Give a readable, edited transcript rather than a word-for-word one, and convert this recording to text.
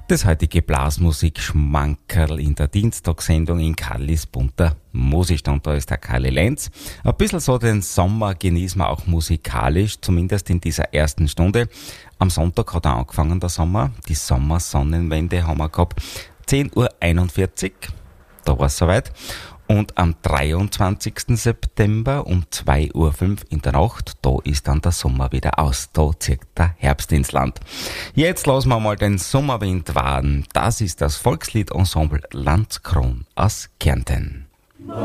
Das heutige Blasmusik-Schmankerl in der Dienstagssendung in Kallis bunter Musikstand. Da ist der Kalli Lenz. Ein bisschen so den Sommer genießen wir auch musikalisch, zumindest in dieser ersten Stunde. Am Sonntag hat er angefangen, der Sommer. Die Sommersonnenwende haben wir gehabt. 10:41 Uhr, da war es soweit. Und am 23. September um 2:05 Uhr in der Nacht, da ist dann der Sommer wieder aus. Da zieht der Herbst ins Land. Jetzt lassen wir mal den Sommerwind wahren. Das ist das Volksliedensemble Landskron aus Kärnten.